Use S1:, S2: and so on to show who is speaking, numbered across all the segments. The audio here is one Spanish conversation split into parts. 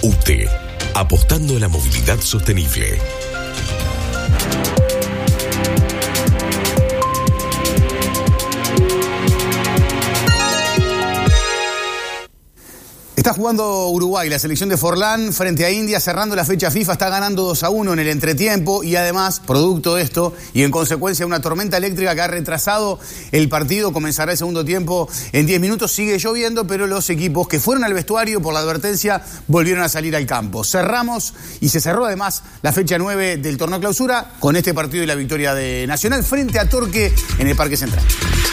S1: UTE, apostando a la movilidad sostenible.
S2: Está jugando Uruguay, la selección de Forlán frente a India, cerrando la fecha FIFA, está ganando 2-1 en el entretiempo y además, producto de esto y en consecuencia una tormenta eléctrica que ha retrasado el partido, comenzará el segundo tiempo en 10 minutos, sigue lloviendo, pero los equipos que fueron al vestuario por la advertencia volvieron a salir al campo. Cerramos y se cerró además la fecha 9 del torneo clausura con este partido y la victoria de Nacional frente a Torque en el Parque Central.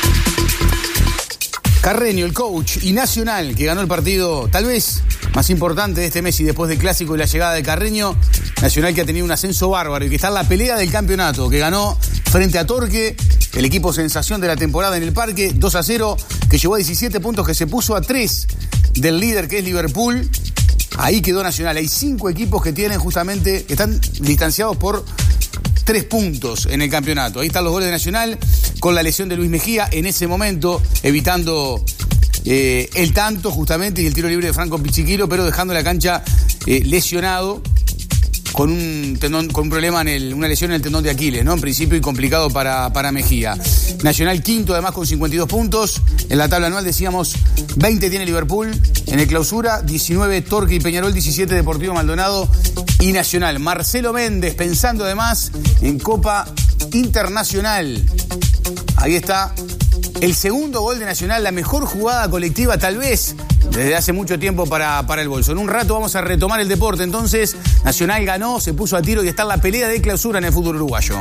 S2: Carreño, el coach, y Nacional, que ganó el partido tal vez más importante de este mes y después del Clásico y la llegada de Carreño. Nacional que ha tenido un ascenso bárbaro y que está en la pelea del campeonato, que ganó frente a Torque, el equipo sensación de la temporada en el Parque, 2-0, que llevó a 17 puntos, que se puso a 3 del líder que es Liverpool. Ahí quedó Nacional. Hay 5 equipos que tienen justamente, que están distanciados por 3 puntos en el campeonato. Ahí están los goles de Nacional con la lesión de Luis Mejía en ese momento, evitando el tanto justamente y el tiro libre de Franco Pichiquilo, pero dejando la cancha lesionado con un problema una lesión en el tendón de Aquiles, ¿no? En principio y complicado para Mejía. Nacional quinto además con 52 puntos. En la tabla anual decíamos 20 tiene Liverpool en el clausura, 19 Torque y Peñarol, 17 Deportivo Maldonado y Nacional. Marcelo Méndez pensando además en Copa Internacional. Ahí está el segundo gol de Nacional, la mejor jugada colectiva tal vez desde hace mucho tiempo para el bolso. En un rato vamos a retomar el deporte. Entonces, Nacional ganó, se puso a tiro y está en la pelea de clausura en el fútbol uruguayo.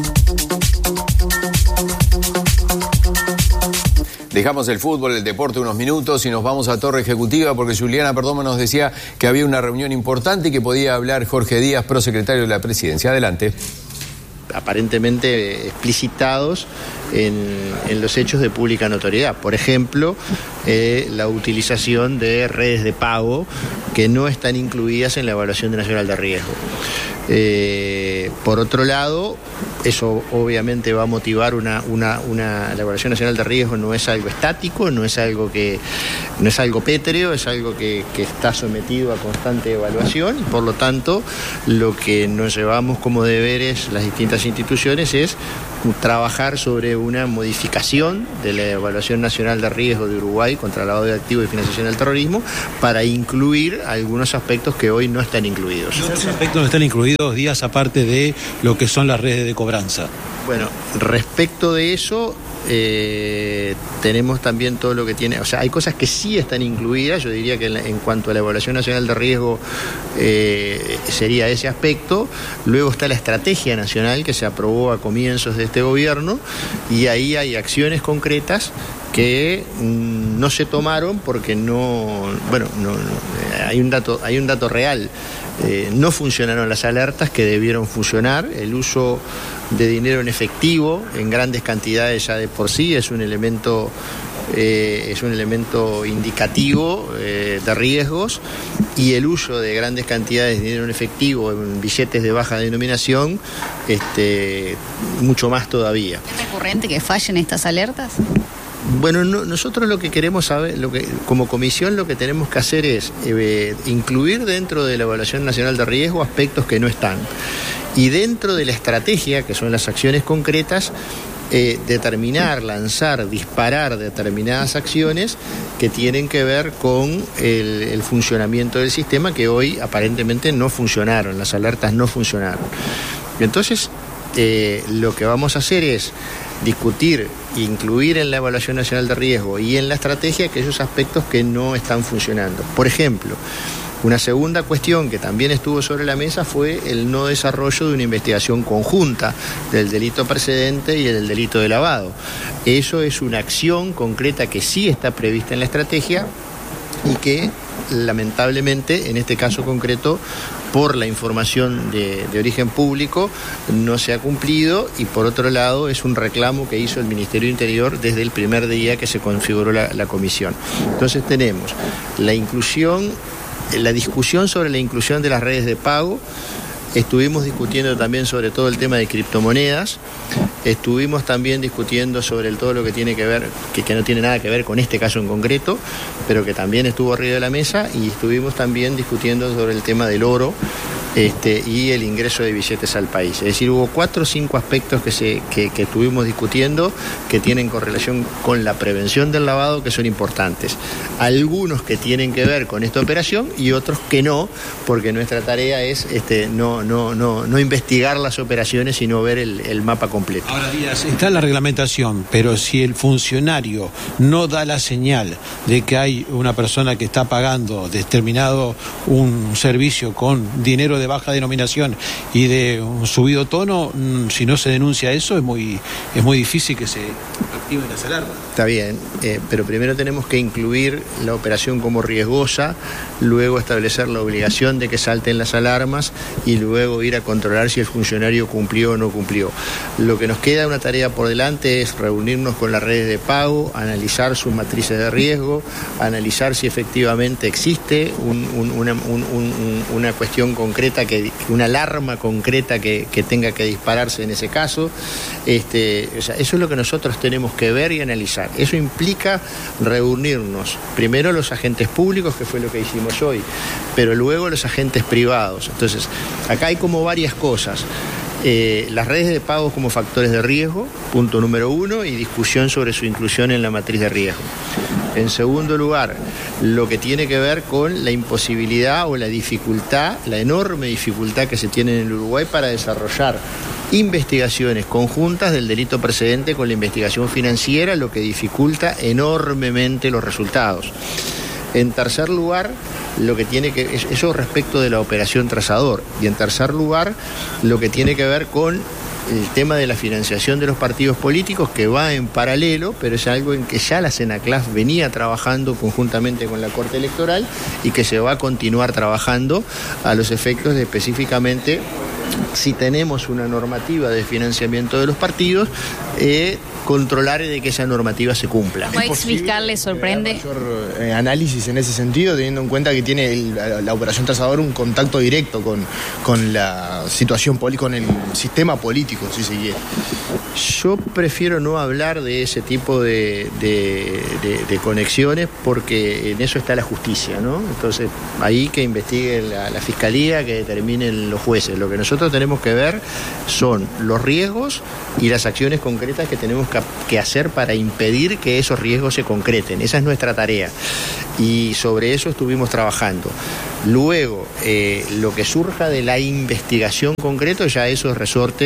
S3: Dejamos el fútbol, el deporte unos minutos y nos vamos a Torre Ejecutiva porque Juliana Perdomo nos decía que había una reunión importante y que podía hablar Jorge Díaz, prosecretario de la Presidencia. Adelante.
S4: Aparentemente explicitados en los hechos de pública notoriedad. Por ejemplo, la utilización de redes de pago que no están incluidas en la evaluación nacional de riesgo. Por otro lado, eso obviamente va a motivar la evaluación nacional de riesgo. No es algo estático, no es algo pétreo, es algo que está sometido a constante evaluación y por lo tanto lo que nos llevamos como deberes las distintas instituciones es trabajar sobre una modificación de la evaluación nacional de riesgo de Uruguay contra el lavado de activos y financiación del terrorismo para incluir algunos aspectos que hoy no están incluidos.
S5: ¿Esos aspectos no están incluidos, Díaz, aparte de lo que son las redes de cobranza?
S4: Bueno, respecto de eso, tenemos también todo lo que tiene, o sea, hay cosas que sí están incluidas. Yo diría que en cuanto a la evaluación nacional de riesgo sería ese aspecto. Luego está la estrategia nacional que se aprobó a comienzos de este gobierno y ahí hay acciones concretas que no se tomaron porque hay un dato real. No funcionaron las alertas que debieron funcionar. El uso de dinero en efectivo en grandes cantidades ya de por sí es un elemento indicativo de riesgos, y el uso de grandes cantidades de dinero en efectivo en billetes de baja denominación mucho más todavía.
S6: ¿Es recurrente que fallen estas alertas?
S4: Bueno, nosotros lo que queremos saber, como comisión lo que tenemos que hacer es incluir dentro de la evaluación nacional de riesgo aspectos que no están. Y dentro de la estrategia, que son las acciones concretas, determinar, lanzar, disparar determinadas acciones que tienen que ver con el funcionamiento del sistema, que hoy aparentemente no funcionaron, las alertas no funcionaron. Entonces, lo que vamos a hacer es discutir, incluir en la evaluación nacional de riesgo y en la estrategia aquellos aspectos que no están funcionando. Por ejemplo, una segunda cuestión que también estuvo sobre la mesa fue el no desarrollo de una investigación conjunta del delito precedente y el delito de lavado. Eso es una acción concreta que sí está prevista en la estrategia y que lamentablemente en este caso concreto, por la información de origen público, no se ha cumplido, y por otro lado es un reclamo que hizo el Ministerio de Interior desde el primer día que se configuró la comisión. Entonces tenemos la discusión sobre la inclusión de las redes de pago, Estuvimos discutiendo también sobre todo el tema de criptomonedas. Estuvimos también discutiendo sobre todo lo que tiene que ver, que no tiene nada que ver con este caso en concreto, pero que también estuvo arriba de la mesa, y estuvimos también discutiendo sobre el tema del oro y el ingreso de billetes al país. Es decir, hubo 4 o 5 aspectos que estuvimos discutiendo que tienen correlación con la prevención del lavado, que son importantes. Algunos que tienen que ver con esta operación y otros que no, porque nuestra tarea es no investigar las operaciones, sino ver el mapa completo.
S5: Ahora, Díaz, está la reglamentación, pero si el funcionario no da la señal de que hay una persona que está pagando determinado un servicio con dinero de baja denominación y de un subido tono, si no se denuncia eso, es muy difícil que se activen las alarmas.
S4: Está bien, pero primero tenemos que incluir la operación como riesgosa, luego establecer la obligación de que salten las alarmas y luego ir a controlar si el funcionario cumplió o no cumplió. Lo que nos queda una tarea por delante es reunirnos con las redes de pago, analizar sus matrices de riesgo, analizar si efectivamente existe una cuestión concreta, una alarma concreta que tenga que dispararse en ese caso. O sea, eso es lo que nosotros tenemos que ver y analizar. Eso implica reunirnos, primero los agentes públicos, que fue lo que hicimos hoy, pero luego los agentes privados. Entonces, acá hay como varias cosas. Las redes de pago como factores de riesgo, punto número 1, y discusión sobre su inclusión en la matriz de riesgo. En segundo lugar, lo que tiene que ver con la imposibilidad o la dificultad, la enorme dificultad que se tiene en el Uruguay para desarrollar investigaciones conjuntas del delito precedente con la investigación financiera, lo que dificulta enormemente los resultados. En tercer lugar, lo que tiene que eso respecto de la operación Trazador, y en tercer lugar, lo que tiene que ver con el tema de la financiación de los partidos políticos, que va en paralelo, pero es algo en que ya la CENACLAF venía trabajando conjuntamente con la Corte Electoral y que se va a continuar trabajando a los efectos de específicamente, si tenemos una normativa de financiamiento de los partidos, controlar de que esa normativa se cumpla.
S6: ¿Cómo exfiscal le sorprende?
S7: Mayor análisis en ese sentido, teniendo en cuenta que tiene la operación Trazador un contacto directo con la situación política, con el sistema político, si se quiere.
S4: Yo prefiero no hablar de ese tipo de conexiones, porque en eso está la justicia, ¿no? Entonces, ahí que investigue la Fiscalía, que determinen los jueces. Lo que nosotros tenemos que ver son los riesgos y las acciones concretas que tenemos que hacer para impedir que esos riesgos se concreten. Esa es nuestra tarea. Y sobre eso estuvimos trabajando. Luego, lo que surja de la investigación concreta, ya eso es resorte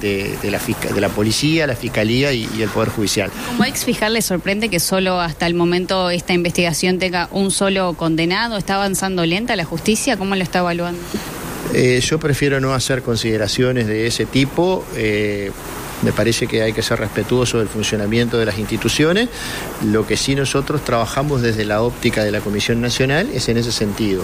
S4: de la policía, la Fiscalía y el Poder Judicial.
S6: ¿Como exfiscal le sorprende que solo hasta el momento esta investigación tenga un solo condenado? ¿Está avanzando lenta la justicia? ¿Cómo lo está evaluando?
S4: Yo prefiero no hacer consideraciones de ese tipo. Me parece que hay que ser respetuoso del funcionamiento de las instituciones. Lo que sí nosotros trabajamos desde la óptica de la Comisión Nacional es en ese sentido.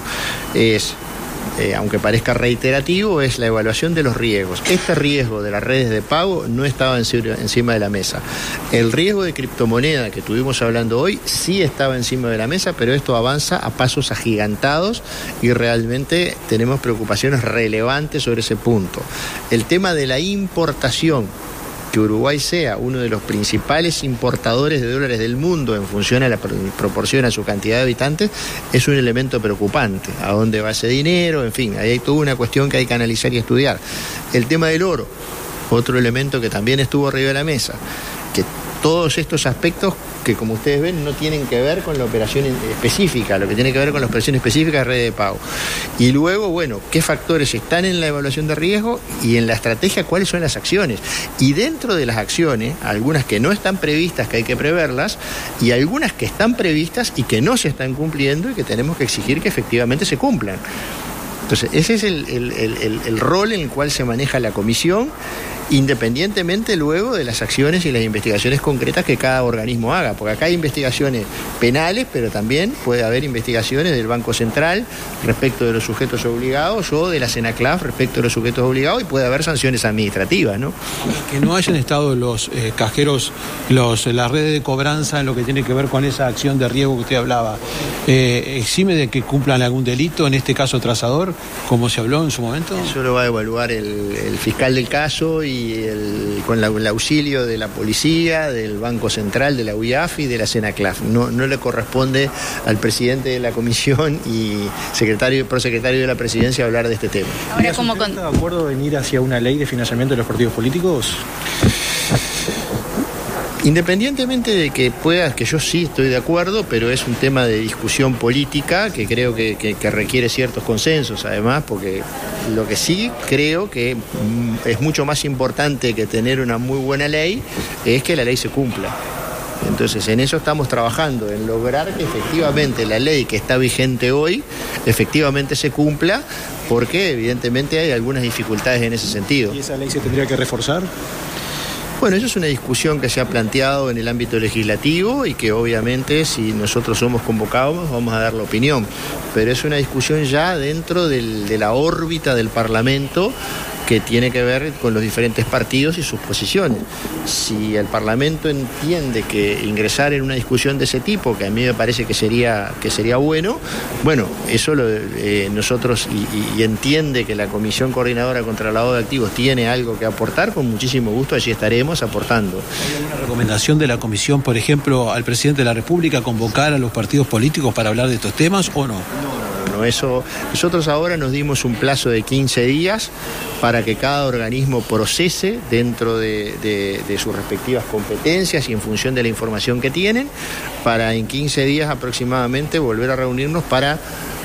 S4: Aunque parezca reiterativo, es la evaluación de los riesgos. Este riesgo de las redes de pago no estaba encima de la mesa. El riesgo de criptomoneda que estuvimos hablando hoy sí estaba encima de la mesa, pero esto avanza a pasos agigantados y realmente tenemos preocupaciones relevantes sobre ese punto. El tema de la importación, que Uruguay sea uno de los principales importadores de dólares del mundo en función a la proporción a su cantidad de habitantes, es un elemento preocupante. ¿A dónde va ese dinero? En fin, ahí hay toda una cuestión que hay que analizar y estudiar. El tema del oro, otro elemento que también estuvo arriba de la mesa, que todos estos aspectos que, como ustedes ven, no tienen que ver con la operación específica, lo que tiene que ver con la operación específica de red de pago. Y luego, bueno, qué factores están en la evaluación de riesgo y en la estrategia, cuáles son las acciones. Y dentro de las acciones, algunas que no están previstas, que hay que preverlas, y algunas que están previstas y que no se están cumpliendo y que tenemos que exigir que efectivamente se cumplan. Entonces, ese es el rol en el cual se maneja la comisión, independientemente luego de las acciones y las investigaciones concretas que cada organismo haga, porque acá hay investigaciones penales, pero también puede haber investigaciones del Banco Central respecto de los sujetos obligados o de la CENACLAF respecto de los sujetos obligados, y puede haber sanciones administrativas, ¿no?
S5: Que no hayan estado los cajeros, las redes de cobranza en lo que tiene que ver con esa acción de riesgo que usted hablaba, ¿exime de que cumplan algún delito, en este caso trazador, como se habló en su momento?
S4: Eso lo va a evaluar el fiscal del caso y con el auxilio de la policía, del Banco Central, de la UIAF y de la CENACLAF. No le corresponde al presidente de la comisión y prosecretario de la presidencia hablar de este tema.
S6: Ahora, ¿cómo
S8: ¿Está de acuerdo en ir hacia una ley de financiamiento de los partidos políticos?
S4: Independientemente de que yo sí estoy de acuerdo, pero es un tema de discusión política que creo que requiere ciertos consensos, además, porque lo que sí creo que es mucho más importante que tener una muy buena ley es que la ley se cumpla. Entonces, en eso estamos trabajando, en lograr que efectivamente la ley que está vigente hoy efectivamente se cumpla, porque evidentemente hay algunas dificultades en ese sentido.
S8: ¿Y esa ley se tendría que reforzar?
S4: Bueno, eso es una discusión que se ha planteado en el ámbito legislativo y que obviamente si nosotros somos convocados vamos a dar la opinión, pero es una discusión ya dentro de la órbita del Parlamento que tiene que ver con los diferentes partidos y sus posiciones. Si el Parlamento entiende que ingresar en una discusión de ese tipo, que a mí me parece que sería bueno, eso nosotros y entiende que la Comisión Coordinadora contra el Lavado de Activos tiene algo que aportar, con muchísimo gusto allí estaremos aportando.
S5: ¿Hay alguna recomendación de la Comisión, por ejemplo, al presidente de la República convocar a los partidos políticos para hablar de estos temas o no?
S4: Eso, nosotros ahora nos dimos un plazo de 15 días para que cada organismo procese dentro de sus respectivas competencias y en función de la información que tienen, para en 15 días aproximadamente volver a reunirnos para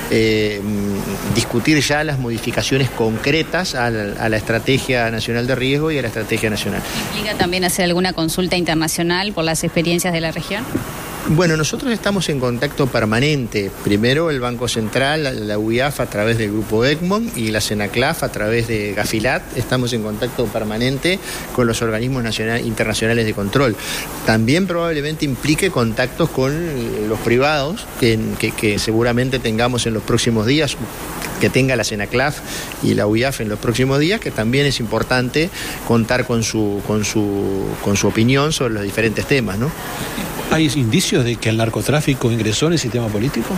S4: discutir ya las modificaciones concretas a la Estrategia Nacional de Riesgo y a la Estrategia Nacional.
S6: ¿Implica también hacer alguna consulta internacional por las experiencias de la región?
S4: Bueno, nosotros estamos en contacto permanente. Primero el Banco Central, la UIAF a través del Grupo Egmont y la CENACLAF a través de Gafilat. Estamos en contacto permanente con los organismos internacionales de control. También probablemente implique contactos con los privados que seguramente tengamos en los próximos días, que tenga la CENACLAF y la UIAF en los próximos días, que también es importante contar con su opinión sobre los diferentes temas, ¿no?
S5: ¿Hay indicios de que el narcotráfico ingresó en el sistema político?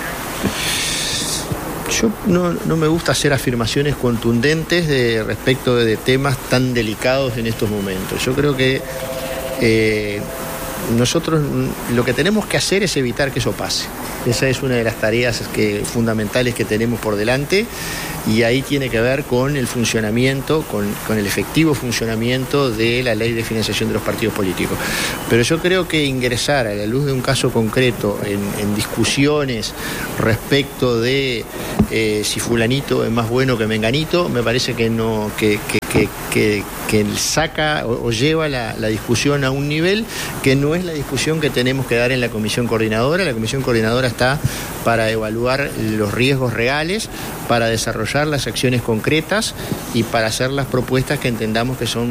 S4: Yo no me gusta hacer afirmaciones contundentes respecto de temas tan delicados en estos momentos. Yo creo que nosotros lo que tenemos que hacer es evitar que eso pase. Esa es una de las tareas fundamentales que tenemos por delante, y ahí tiene que ver con el funcionamiento, con el efectivo funcionamiento de la ley de financiación de los partidos políticos. Pero yo creo que ingresar a la luz de un caso concreto en discusiones respecto de si fulanito es más bueno que menganito, me parece que no, que saca o lleva la discusión a un nivel que no es la discusión que tenemos que dar en la Comisión Coordinadora. La Comisión Coordinadora está para evaluar los riesgos reales, para desarrollar las acciones concretas y para hacer las propuestas que entendamos que son